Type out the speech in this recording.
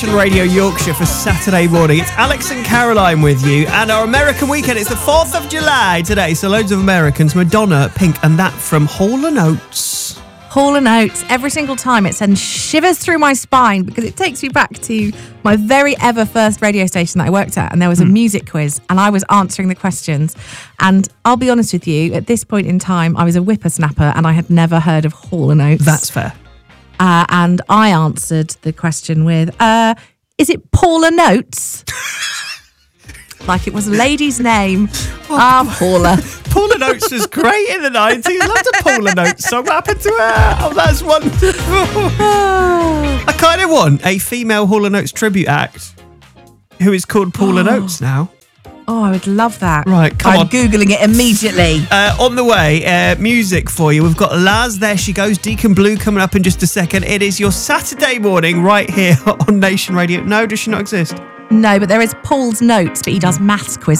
Radio Yorkshire for Saturday morning. It's Alex and Caroline with you, and our American weekend. It's the 4th of July today, so loads of Americans. Madonna, Pink, and that from Hall & Oates. Hall & Oates, every single time it sends shivers through my spine because it takes me back to my very ever first radio station that I worked at, and there was a music quiz and I was answering the questions, and I'll be honest with you, at this point in time I was a whippersnapper and I had never heard of Hall & Oates. That's fair. And I answered the question with, is it Paula Notes? Like it was a lady's name. Paula. Paula Notes was great in the 90s. Loved a Paula Notes song. What happened to her? Oh, that's wonderful. I kind of want a female Hall & Oates tribute act who is called Paula Notes now. Oh, I would love that. Right, come on. I'm Googling it immediately. On the way, music for you. We've got Laz, There She Goes, Deacon Blue coming up in just a second. It is your Saturday morning right here on Nation Radio. No, does she not exist? No, but there is Paul's Notes, but he does maths quizzes.